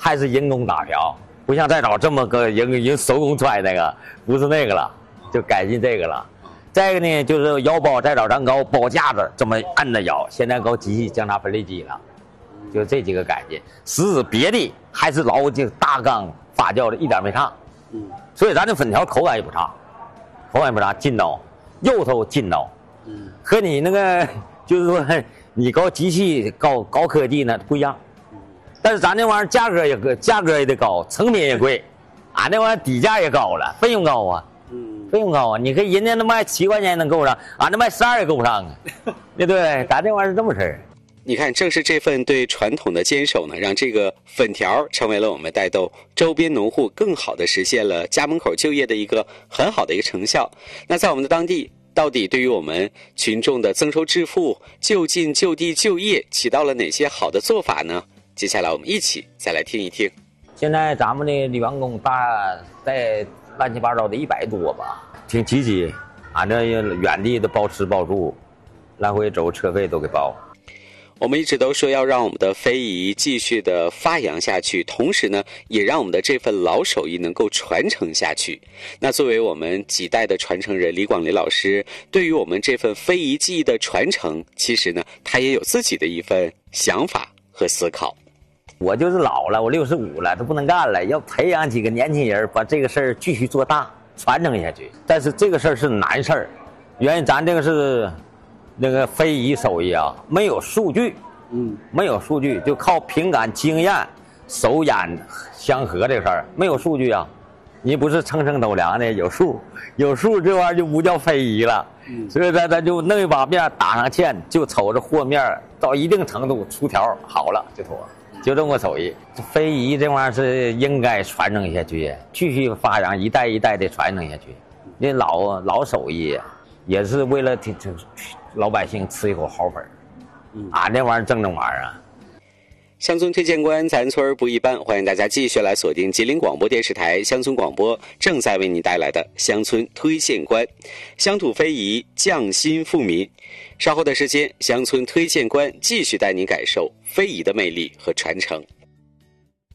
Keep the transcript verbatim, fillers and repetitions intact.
还是人工打瓢，不像再早这么个人人手工揣那个，不是那个了，就改进这个了。再一个呢，就是摇包，再早咱搞包架子，这么按着摇，现在搞机器降差分离机了，就这几个改进。实质别的还是老这大缸发酵的，一点没差。嗯，所以咱这粉条口感也不差，口感也不差，劲道，肉头劲道。嗯，和你那个就是说你搞机器搞高科技呢不一样。但是咱这玩意儿价格也高，价格也得高，成品也贵，俺这玩意儿底价也高了，费用高啊。嗯，费用高啊！你看人家那卖七块钱能够上，俺这卖十二也够不上啊，对不对？咱这玩意儿是这么事儿。 你看，正是这份对传统的坚守呢，让这个粉条成为了我们带动周边农户更好的实现了家门口就业的一个很好的一个成效。那在我们的当地，到底对于我们群众的增收致富、就近就地就业起到了哪些好的做法呢？接下来我们一起再来听一听。 现在咱们的员工大在乱七八糟的一百多吧，挺积极，俺这远地的包吃包住，来回走车费都给包。 我们一直都说要让我们的非遗继续的发扬下去，同时呢，也让我们的这份老手艺能够传承下去。那作为我们几代的传承人李广林老师，对于我们这份非遗技艺的传承，其实呢，他也有自己的一份想法和思考。 我就是老了，我六十五了，都不能干了，要培养几个年轻人，把这个事儿继续做大，传承下去。但是这个事儿是难事儿，原因咱这个是那个非遗手艺啊，没有数据，嗯，没有数据，就靠凭感经验，手眼相合这事儿，没有数据啊。你不是称称斗量的，有数，有数这玩意儿就不叫非遗了。嗯，所以咱咱就弄一把面打上芡，就瞅着和面到一定程度出条好了就妥。就这么个手艺，非遗这玩意儿是应该传承下去，继续发扬，一代一代的传承下去。那老老手艺也是为了老百姓吃一口好粉儿。嗯，俺这玩意儿正正玩意儿啊。 乡村推荐官，咱村儿不一般，欢迎大家继续来锁定吉林广播电视台乡村广播，正在为您带来的乡村推荐官，乡土非遗匠心富民。稍后的时间，乡村推荐官继续带您感受非遗的魅力和传承。